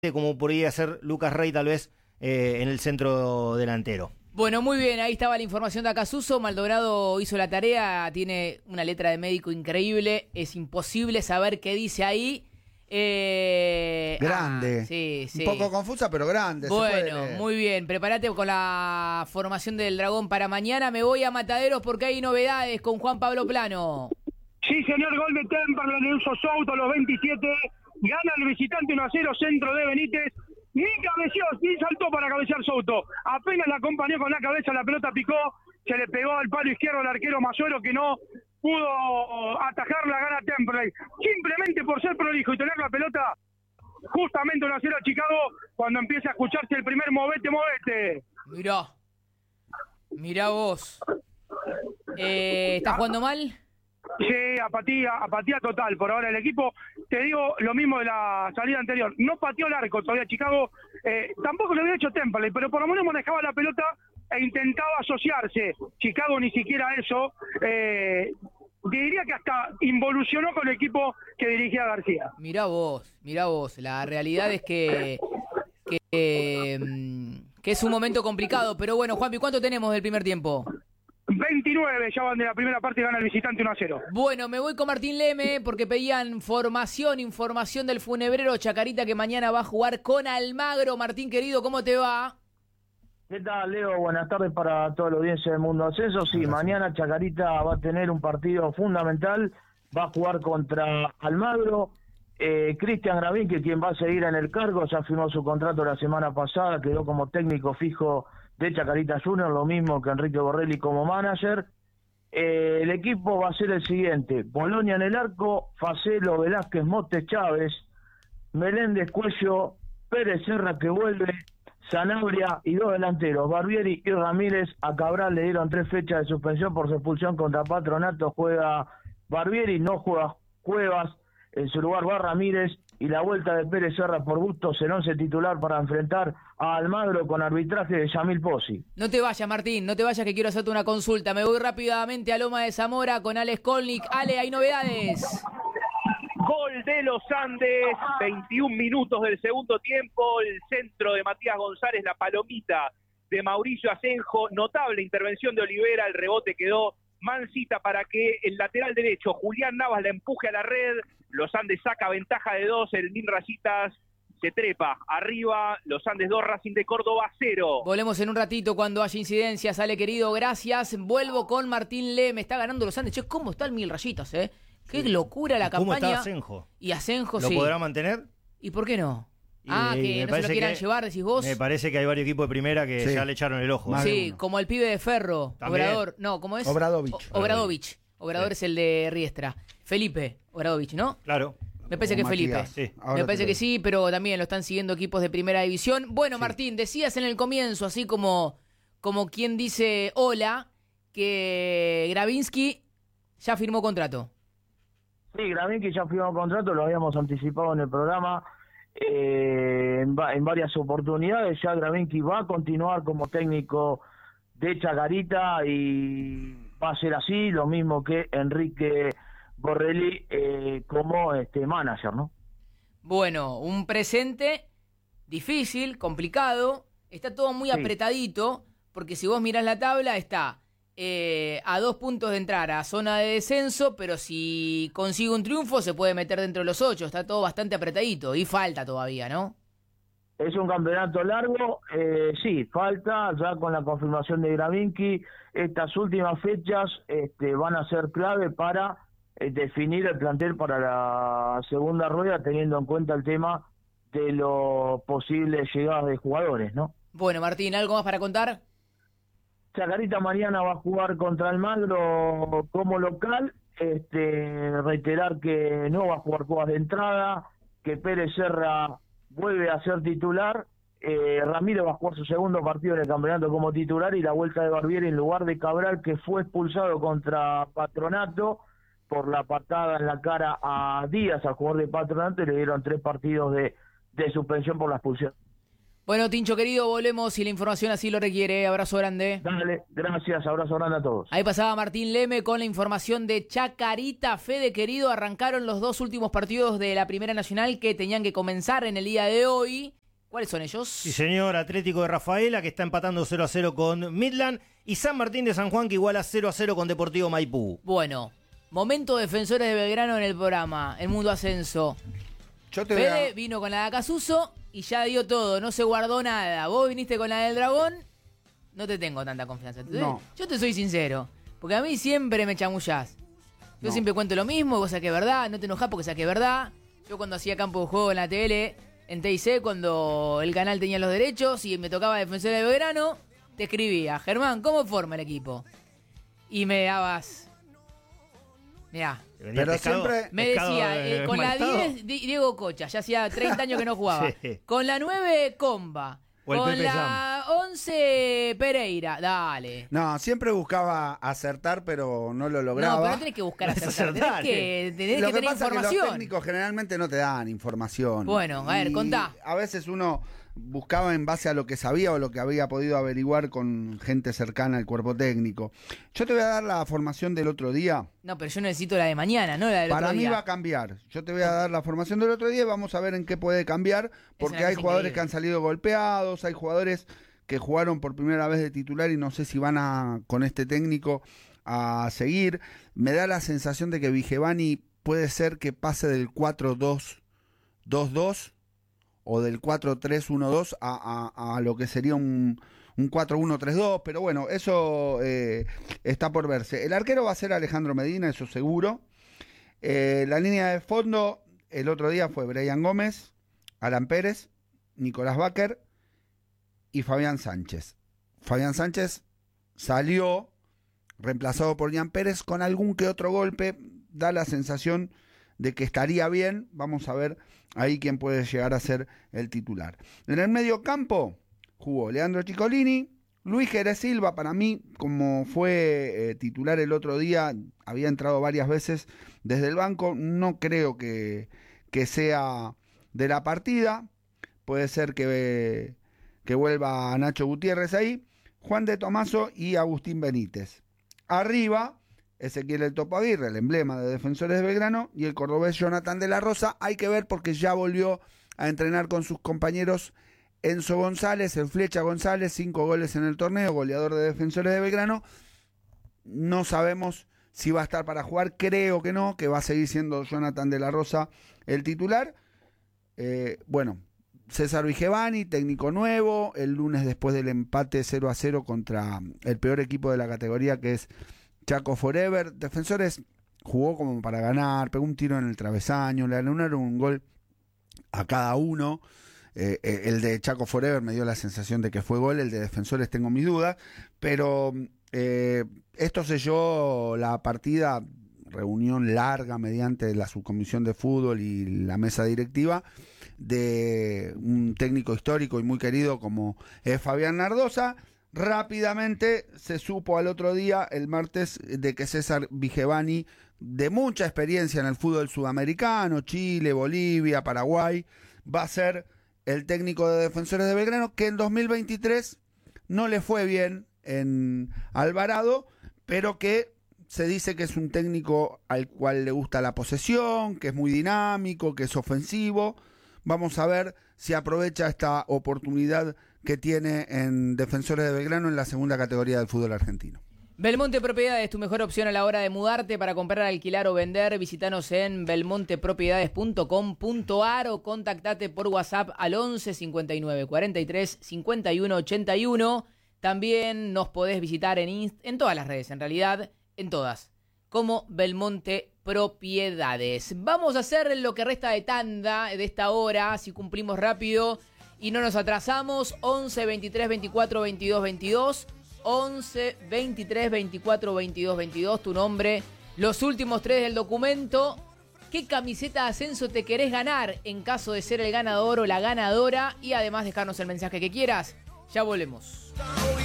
como podría ser Lucas Rey tal vez en el centro delantero. Bueno, muy bien, ahí estaba la información de Acasuso. Maldonado hizo la tarea, tiene una letra de médico increíble, es imposible saber qué dice ahí. Grande. Sí. Un poco confusa, pero grande. Bueno, muy bien, prepárate con la formación del Dragón para mañana. Me voy a Mataderos porque hay novedades con Juan Pablo Plano. Sí, señor, gol de Temperley en Uso Souto, los 27. Gana el visitante 1-0, centro de Benítez. Ni cabeció, ni saltó para cabecear Souto. Apenas la acompañó con la cabeza, la pelota picó, se le pegó al palo izquierdo al arquero Mayoro, que no pudo atajarla, gana Temperley. Simplemente por ser prolijo y tener la pelota, justamente 1-0 a Chicago, cuando empieza a escucharse el primer movete. Mirá vos. ¿Estás jugando mal? Sí, apatía total por ahora el equipo. Te digo lo mismo de la salida anterior. No pateó el arco todavía Chicago. Tampoco lo había hecho Temperley, pero por lo menos manejaba la pelota e intentaba asociarse. Chicago ni siquiera eso. Diría que hasta involucionó con el equipo que dirigía García. Mirá vos. La realidad es que es un momento complicado. Pero bueno, Juanpi, ¿cuánto tenemos del primer tiempo? 29 ya van de la primera parte y gana el visitante 1-0. Bueno, me voy con Martín Leme porque pedían información del funebrero Chacarita que mañana va a jugar con Almagro. Martín querido, ¿cómo te va? ¿Qué tal, Leo? Buenas tardes para toda la audiencia del Mundo Ascenso. Sí, mañana Chacarita va a tener un partido fundamental, va a jugar contra Almagro. Cristian Gravín, que quien va a seguir en el cargo, ya firmó su contrato la semana pasada, quedó como técnico fijo de Chacarita Junior, lo mismo que Enrique Borrelli como manager. El equipo va a ser el siguiente: Bolonia en el arco, Facelo, Velázquez, Motes, Chávez, Meléndez, Cuello, Pérez Serra que vuelve, Sanabria y dos delanteros, Barbieri y Ramírez. A Cabral le dieron 3 fechas de suspensión por su expulsión contra Patronato. Juega Barbieri, no juega Cuevas, en su lugar va Ramírez, y la vuelta de Pérez Serra por Bustos en 11 titular para enfrentar a Almagro con arbitraje de Yamil Pozzi. No te vayas, Martín, no te vayas que quiero hacerte una consulta. Me voy rápidamente a Loma de Zamora con Alex Kolnik. Ale, hay novedades. Gol de los Andes, 21 minutos del segundo tiempo, el centro de Matías González, la palomita de Mauricio Asenjo, notable intervención de Olivera, el rebote quedó mansita para que el lateral derecho, Julián Navas, la empuje a la red. Los Andes saca ventaja de 2, el Min Rayitas se trepa arriba, Los Andes 2, Racing de Córdoba 0. Volvemos en un ratito cuando haya incidencias. Ale, querido, gracias. Vuelvo con Martín Le, me está ganando Los Andes. Che, ¿cómo está el Mil Rayitas, Qué locura la campaña. ¿Cómo está Asenjo? Y Asenjo, ¿Lo sí. podrá mantener? ¿Y por qué no? Que no se lo quieran llevar, decís vos. Me parece que hay varios equipos de primera que ya le echaron el ojo. Sí, como el pibe de Ferro, ¿También? Obrador. No, ¿cómo es? Obradovich. Obrador es el de Riestra. Felipe Obradovich, ¿no? Claro. Me parece que es Felipe. Sí. Me parece que sí, pero también lo están siguiendo equipos de primera división. Bueno, sí. Martín, decías en el comienzo, así como quien dice hola, que Gravinsky ya firmó contrato. Sí, Gravinsky ya firmó contrato, lo habíamos anticipado en el programa en varias oportunidades. Ya Gravinsky va a continuar como técnico de Chacarita y va a ser así, lo mismo que Enrique Borrelli como manager, ¿no? Bueno, un presente difícil, complicado, está todo muy apretadito, porque si vos mirás la tabla está a 2 puntos de entrar a zona de descenso, pero si consigue un triunfo se puede meter dentro de los 8, está todo bastante apretadito y falta todavía, ¿no? Es un campeonato largo, sí, falta, ya con la confirmación de Gravinsky, estas últimas fechas van a ser clave para definir el plantel para la segunda rueda, teniendo en cuenta el tema de los posibles llegadas de jugadores, ¿no? Bueno, Martín, ¿algo más para contar? Chacarita mañana va a jugar contra Almagro como local, reiterar que no va a jugar Cuevas de entrada, que Pérez Serra vuelve a ser titular, Ramírez va a jugar su segundo partido en el campeonato como titular, y la vuelta de Barbieri en lugar de Cabral, que fue expulsado contra Patronato por la patada en la cara a Díaz, al jugador de Patronato, y le dieron 3 partidos de suspensión por la expulsión. Bueno, Tincho querido, volvemos si la información así lo requiere. Abrazo grande. Dale, gracias, abrazo grande a todos. Ahí pasaba Martín Leme con la información de Chacarita. Fede querido, arrancaron los 2 últimos partidos de la Primera Nacional que tenían que comenzar en el día de hoy. ¿Cuáles son ellos? Sí, señor. Atlético de Rafaela, que está empatando 0-0 con Midland. Y San Martín de San Juan, que iguala 0-0 con Deportivo Maipú. Bueno, momento Defensores de Belgrano en el programa, el Mundo Ascenso. Fede vino con la de Acasuso y ya dio todo, no se guardó nada. Vos viniste con la del Dragón, no te tengo tanta confianza. No. Yo te soy sincero, porque a mí siempre me chamullás. Yo siempre cuento lo mismo, vos saqué verdad, no te enojás porque saqué verdad. Yo cuando hacía campo de juego en la tele, en TIC, cuando el canal tenía los derechos y me tocaba Defensores de Belgrano, te escribía, Germán, ¿cómo forma el equipo? Y me dabas... Mirá. Pero siempre... Me decía, con la 10, Diego Cocha, ya hacía 30 años que no jugaba. Sí. Con la 9, Comba. O el Con Pepe la 11, Pereira. Dale. No, siempre buscaba acertar, pero no lo lograba. No, pero no tenés que buscar acertar. Tenés que Lo que tener pasa es que información. los técnicos generalmente no te dan información. Bueno, a ver, Y contá. A veces uno buscaba en base a lo que sabía o lo que había podido averiguar con gente cercana al cuerpo técnico. Yo te voy a dar la formación del otro día. No, pero yo necesito la de mañana, no la del Para otro mí día. va a cambiar. Yo te voy a dar la formación del otro día y vamos a ver en qué puede cambiar, porque una hay cosa jugadores increíble. que han salido golpeados, hay jugadores que jugaron por primera vez de titular y no sé si van a con este técnico a seguir. Me da la sensación de que Vigevani puede ser que pase del 4-2-2-2 o del 4-3-1-2 a lo que sería un 4-1-3-2, pero bueno, eso está por verse. El arquero va a ser Alejandro Medina, eso seguro. La línea de fondo el otro día fue Brian Gómez, Alan Pérez, Nicolás Baker y Fabián Sánchez. Fabián Sánchez salió reemplazado por Ian Pérez con algún que otro golpe, da la sensación de que estaría bien. Vamos a ver ahí quién puede llegar a ser el titular. En el medio campo jugó Leandro Ciccolini, Luis Jerez Silva, para mí, como fue titular el otro día, había entrado varias veces desde el banco, no creo que sea de la partida, puede ser que vuelva Nacho Gutiérrez ahí, Juan de Tomaso y Agustín Benítez. Arriba, Ezequiel El Topo Aguirre, el emblema de Defensores de Belgrano, y el cordobés Jonathan de la Rosa. Hay que ver porque ya volvió a entrenar con sus compañeros Enzo González, el Flecha González, 5 goles en el torneo, goleador de Defensores de Belgrano. No sabemos si va a estar para jugar, creo que no, que va a seguir siendo Jonathan de la Rosa el titular. Bueno, César Vigevani, técnico nuevo, el lunes después del empate 0-0 contra el peor equipo de la categoría, que es Chaco Forever. Defensores jugó como para ganar, pegó un tiro en el travesaño, le anularon un gol a cada uno. El de Chaco Forever me dio la sensación de que fue gol, el de Defensores tengo mis dudas, pero esto selló la partida, reunión larga mediante la subcomisión de fútbol y la mesa directiva de un técnico histórico y muy querido como es Fabián Nardosa. Rápidamente se supo al otro día, el martes, de que César Vigevani, de mucha experiencia en el fútbol sudamericano, Chile, Bolivia, Paraguay, va a ser el técnico de Defensores de Belgrano, que en 2023 no le fue bien en Alvarado, pero que se dice que es un técnico al cual le gusta la posesión, que es muy dinámico, que es ofensivo. Vamos a ver si aprovecha esta oportunidad que tiene en Defensores de Belgrano en la segunda categoría del fútbol argentino. Belmonte Propiedades, tu mejor opción a la hora de mudarte para comprar, alquilar o vender. Visítanos en belmontepropiedades.com.ar o contactate por WhatsApp al 11 59 43 51 81. También nos podés visitar en todas las redes, en realidad, en todas, como Belmonte Propiedades. Vamos a hacer lo que resta de tanda de esta hora, si cumplimos rápido y no nos atrasamos. 11 23 24 22 22. 11 23 24 22 22, tu nombre, los últimos 3 del documento. ¿Qué camiseta de ascenso te querés ganar en caso de ser el ganador o la ganadora? Y además dejarnos el mensaje que quieras. Ya volvemos.